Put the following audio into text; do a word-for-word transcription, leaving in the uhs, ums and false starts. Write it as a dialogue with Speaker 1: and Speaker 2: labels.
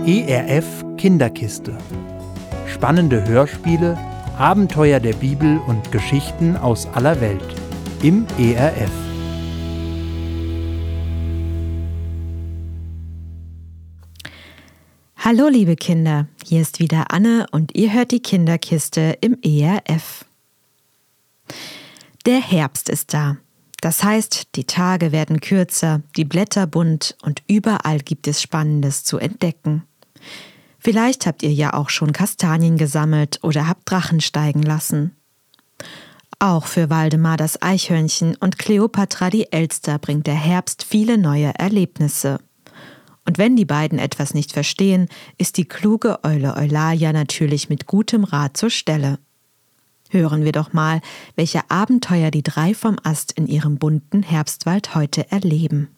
Speaker 1: E R F Kinderkiste. Spannende Hörspiele, Abenteuer der Bibel und Geschichten aus aller Welt im E R F.
Speaker 2: Hallo liebe Kinder, hier ist wieder Anne und ihr hört die Kinderkiste im E R F. Der Herbst ist da. Das heißt, die Tage werden kürzer, die Blätter bunt und überall gibt es Spannendes zu entdecken. Vielleicht habt ihr ja auch schon Kastanien gesammelt oder habt Drachen steigen lassen. Auch für Waldemar das Eichhörnchen und Kleopatra die Elster bringt der Herbst viele neue Erlebnisse. Und wenn die beiden etwas nicht verstehen, ist die kluge Eule Eulalia natürlich mit gutem Rat zur Stelle. Hören wir doch mal, welche Abenteuer die drei vom Ast in ihrem bunten Herbstwald heute erleben.